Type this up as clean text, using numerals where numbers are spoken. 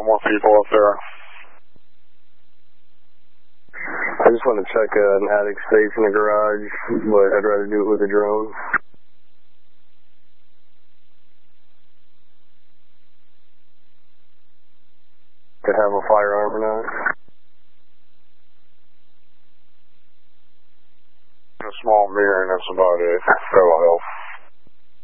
more people up there. I just want to check an attic space in the garage, but I'd rather do it with a drone. To have a firearm or not? A small mirror, and that's about it. That will help.